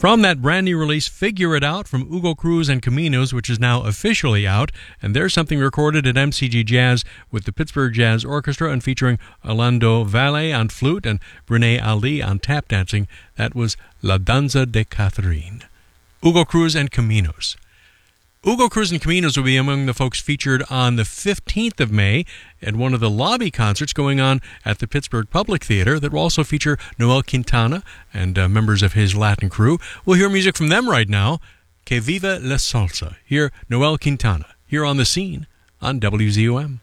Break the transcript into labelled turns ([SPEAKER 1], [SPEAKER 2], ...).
[SPEAKER 1] From that brand new release, Figure It Out, from Hugo Cruz and Caminos, which is now officially out. And there's something recorded at MCG Jazz with the Pittsburgh Jazz Orchestra and featuring Orlando Valle on flute and Brene Ali on tap dancing. That was La Danza de Catherine. Hugo Cruz and Caminos. Hugo Cruz and Caminos will be among the folks featured on the 15th of May at one of the lobby concerts going on at the Pittsburgh Public Theater that will also feature Noel Quintana and members of his Latin crew. We'll hear music from them right now. Que viva la salsa. Here, Noel Quintana, here on The Scene on WZOM.